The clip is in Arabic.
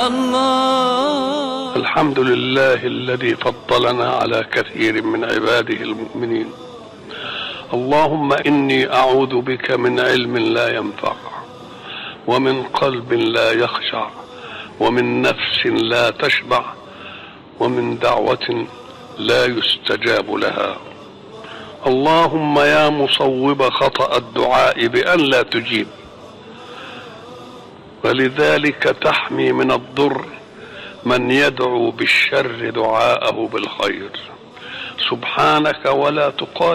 الله. الحمد لله الذي فضلنا على كثير من عباده المؤمنين. اللهم إني أعوذ بك من علم لا ينفع، ومن قلب لا يخشع، ومن نفس لا تشبع، ومن دعوة لا يستجاب لها. اللهم يا مصوب خطأ الدعاء بأن لا تجيب، ولذلك تحمي من الضر من يدعو بالشر دعاءه بالخير. سبحانك ولا تقال